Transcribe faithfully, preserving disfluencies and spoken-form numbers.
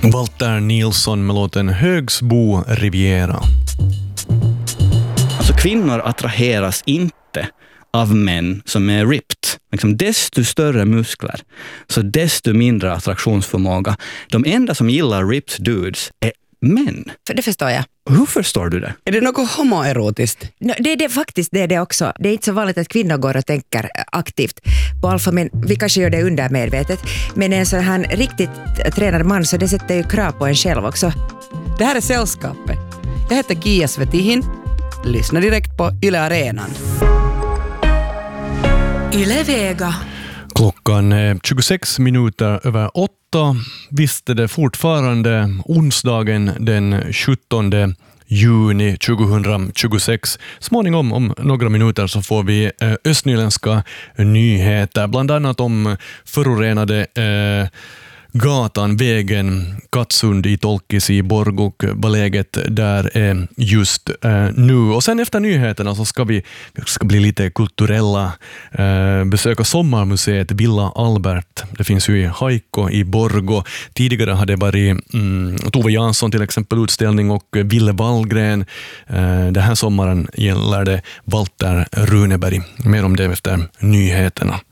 Walter Nilsson med låten Högsbo Riviera. Alltså kvinnor attraheras inte av män som är ripped. Liksom desto större muskler, så desto mindre attraktionsförmåga. De enda som gillar ripped dudes är män. För det förstår jag. Hur förstår du det? Är det något homoerotiskt? No, det är det faktiskt, det är det också. Det är inte så vanligt att kvinnor går och tänker aktivt på alfa, men vi kanske gör det undermedvetet. Men en sån här riktigt tränad man, så det sätter ju krav på en själv också. Det här är Sällskapet. Jag heter Kia Svetihin. Lyssna direkt på Yle Arenan. Yle Vega. Klockan är tjugosex minuter över åtta. Visst är det fortfarande onsdagen den sjuttonde juni tjugohundratjugosex. Småningom om några minuter så får vi eh, östnyländska nyheter. Bland annat om förorenade eh, gatan, vägen Katsund i Tolkis i Borgå, vad läget där är just eh, nu. Och sen efter nyheterna så ska vi, vi ska bli lite kulturella, eh, besöka sommarmuseet Villa Albert. Det finns ju i Haikko i Borgå. Tidigare hade det varit mm, Tove Jansson till exempel utställning och Ville Wallgren. Eh, den här sommaren gäller det Walter Runeberg. Mer om det efter nyheterna.